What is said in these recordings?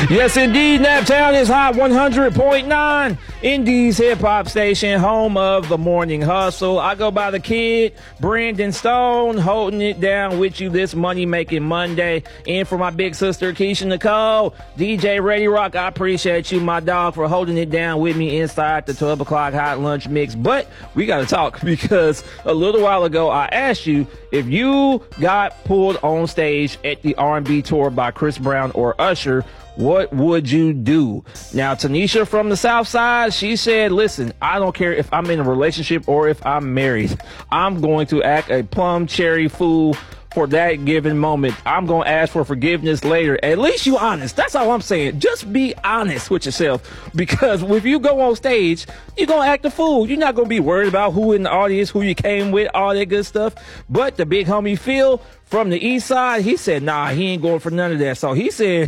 Yes, indeed. Naptown is hot 100.9. Indies hip hop station, home of the morning hustle. I go by the kid, Brandon Stone, holding it down with you this money making Monday. And for my big sister, Keisha Nicole, DJ Ready Rock, I appreciate you, my dog, for holding it down with me inside the 12 o'clock hot lunch mix. But we got to talk because a little while ago, I asked you if you got pulled on stage at the R&B tour by Chris Brown or Usher, what would you do? Now, Tanisha from the South Side, she said, listen, I don't care if I'm in a relationship or if I'm married. I'm going to act a plum cherry fool for that given moment. I'm going to ask for forgiveness later. At least you honest. That's all I'm saying. Just be honest with yourself. Because if you go on stage, you're going to act a fool. You're not going to be worried about who in the audience, who you came with, all that good stuff. But the big homie Phil from the East Side, he said, nah, he ain't going for none of that. So he said,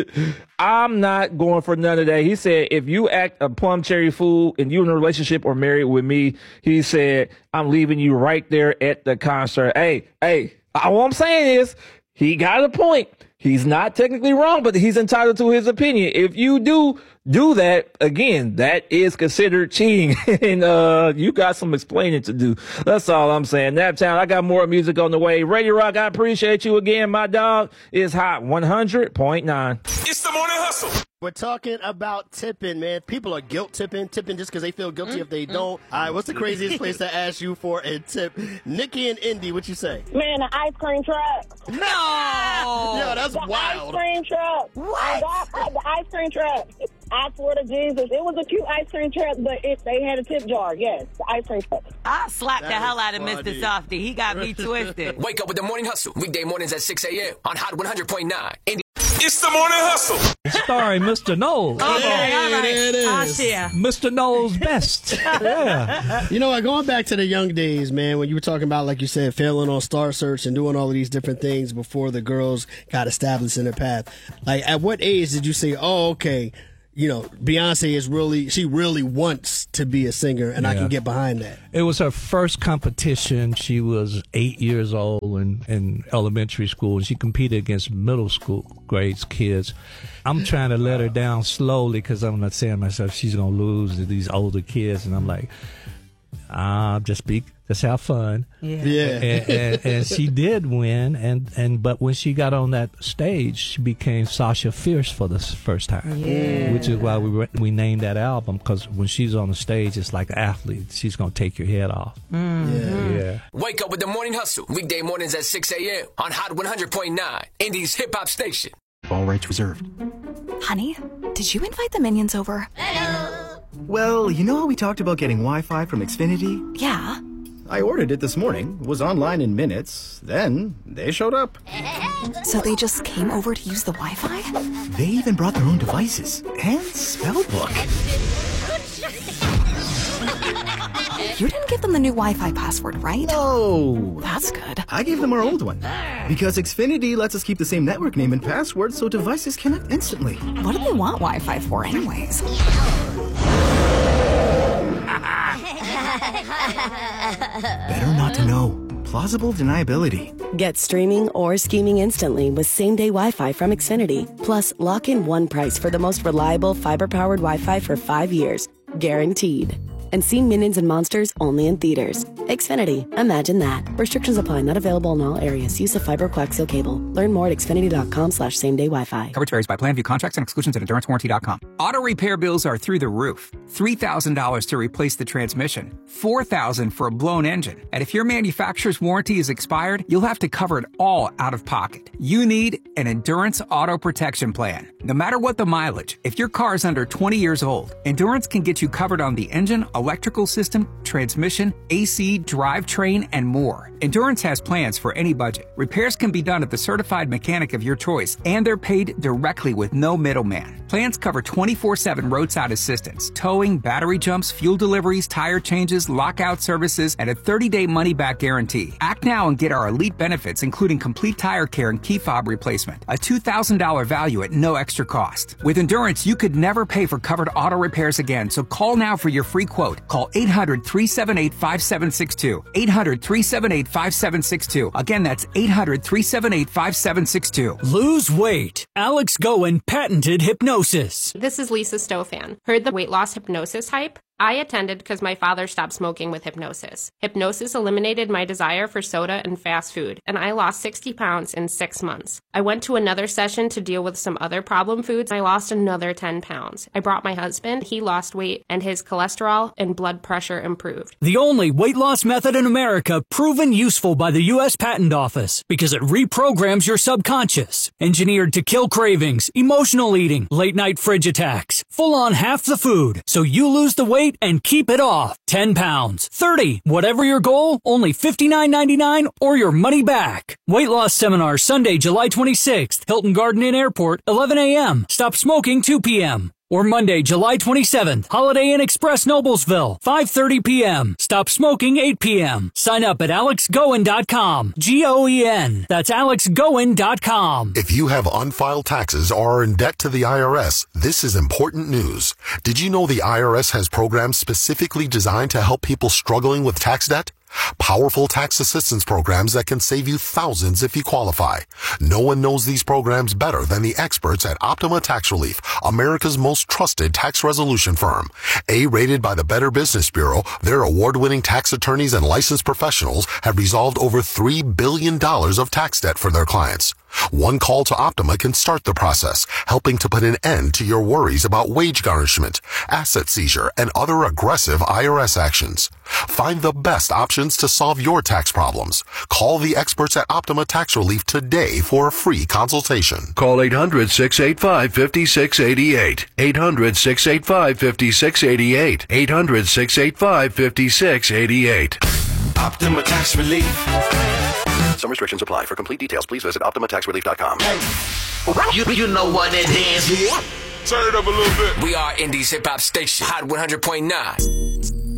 I'm not going for none of that. He said, if you act a plum cherry fool and you're in a relationship or married with me, he said, I'm leaving you right there at the concert. Hey, all I'm saying is he got a point. He's not technically wrong, but he's entitled to his opinion. If you do that, again, that is considered cheating. And you got some explaining to do. That's all I'm saying. Naptown, I got more music on the way. Radio Rock, I appreciate you again. My dog is hot 100.9. It's the morning hustle. We're talking about tipping, man. People are tipping just because they feel guilty if they don't. All right, what's the craziest place to ask you for a tip? Nikki and Indy, what you say? Man, the ice cream truck. No! Yeah, that's wild. The ice cream truck. What? The ice cream truck. I swear to Jesus, it was a cute ice cream truck, but they had a tip jar. Yes, the ice cream truck. I slapped the hell out of Mr. Softy. He got me twisted. Wake up with the morning hustle. Weekday mornings at 6 a.m. on Hot 100.9. It's the morning hustle. Starring Mr. Knowles. Okay, all right. It is. Mr. Knowles best. Yeah. You know what, going back to the young days, man, when you were talking about, like you said, failing on Star Search and doing all of these different things before the girls got established in their path. Like, at what age did you say, oh, okay, you know, Beyonce she really wants to be a singer, and I can get behind that? It was her first competition. She was 8 years old in elementary school, and she competed against middle school grades kids. I'm trying to let her down slowly because I'm not saying to myself she's going to lose to these older kids, and I'm like, just have fun. Yeah. And she did win, but when she got on that stage, she became Sasha Fierce for the first time. Yeah. Which is why we named that album, because when she's on the stage, it's like an athlete. She's going to take your head off. Mm-hmm. Yeah. Wake up with the morning hustle. Weekday mornings at 6 a.m. on Hot 100.9. Indies hip hop station. All rights reserved. Honey, did you invite the minions over? Well, you know how we talked about getting Wi-Fi from Xfinity? Yeah. I ordered it this morning, was online in minutes, then they showed up. So they just came over to use the Wi-Fi? They even brought their own devices and spell book. You didn't give them the new Wi-Fi password, right? No. That's good. I gave them our old one. Because Xfinity lets us keep the same network name and password so devices connect instantly. What do they want Wi-Fi for anyways? Better not to know. Plausible deniability. Get streaming or scheming instantly with same-day Wi-Fi from Xfinity. Plus, lock in one price for the most reliable fiber-powered Wi-Fi for 5 years. Guaranteed. And see Minions and Monsters only in theaters. Xfinity. Imagine that. Restrictions apply. Not available in all areas. Use of fiber coaxial cable. Learn more at xfinity.com/same-day Wi-Fi. Coverage varies by plan. View contracts and exclusions at endurancewarranty.com. Auto repair bills are through the roof. $3,000 to replace the transmission. $4,000 for a blown engine. And if your manufacturer's warranty is expired, you'll have to cover it all out of pocket. You need an Endurance Auto Protection Plan. No matter what the mileage, if your car is under 20 years old, Endurance can get you covered on the engine, electrical system, transmission, AC, drivetrain, and more. Endurance has plans for any budget. Repairs can be done at the certified mechanic of your choice, and they're paid directly with no middleman. Plans cover 24/7 roadside assistance, towing, battery jumps, fuel deliveries, tire changes, lockout services, and a 30-day money-back guarantee. Act now and get our elite benefits, including complete tire care and key fob replacement. A $2,000 value at no extra cost. With Endurance, you could never pay for covered auto repairs again, so call now for your free quote. Call 800-378-5762. 800-378-5762. Again, that's 800-378-5762. Lose weight. Alex Goen patented hypnosis. This is Lisa Stofan. Heard the weight loss hypnosis hype? I attended because my father stopped smoking with hypnosis. Hypnosis eliminated my desire for soda and fast food, and I lost 60 pounds in 6 months. I went to another session to deal with some other problem foods. I lost another 10 pounds. I brought my husband. He lost weight, and his cholesterol and blood pressure improved. The only weight loss method in America proven useful by the U.S. Patent Office because it reprograms your subconscious. Engineered to kill cravings, emotional eating, late-night fridge attacks, full-on half the food, so you lose the weight and keep it off. 10 pounds, 30, whatever your goal, only $59.99 or your money back. Weight loss seminar Sunday, July 26th, Hilton Garden Inn Airport, 11 a.m. Stop smoking 2 p.m. Or Monday, July 27th, Holiday Inn Express Noblesville, 5:30 p.m. Stop smoking 8 p.m. Sign up at alexgoen.com. Goen. That's alexgoen.com. If you have unfiled taxes or are in debt to the IRS, this is important news. Did you know the IRS has programs specifically designed to help people struggling with tax debt? Powerful tax assistance programs that can save you thousands if you qualify. No one knows these programs better than the experts at Optima Tax Relief, America's most trusted tax resolution firm. A-rated by the Better Business Bureau, their award-winning tax attorneys and licensed professionals have resolved over $3 billion of tax debt for their clients. One call to Optima can start the process, helping to put an end to your worries about wage garnishment, asset seizure, and other aggressive IRS actions. Find the best options to solve your tax problems. Call the experts at Optima Tax Relief today for a free consultation. Call 800-685-5688. 800-685-5688. 800-685-5688. Optima Tax Relief. Some restrictions apply. For complete details, please visit OptimaTaxRelief.com. You know what it is. Turn it up a little bit. We are Indies Hip Hop Station, Hot 100.9.